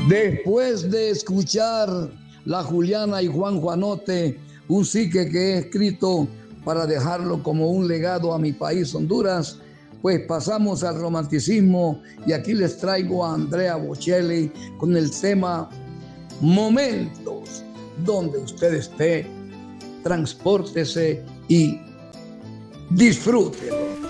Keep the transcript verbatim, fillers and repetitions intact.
Después de escuchar la Juliana y Juan Juanote, un psique que he escrito para dejarlo como un legado a mi país, Honduras, pues pasamos al romanticismo y aquí les traigo a Andrea Bocelli con el tema Momentos. Donde usted esté, transpórtese y disfrútelo.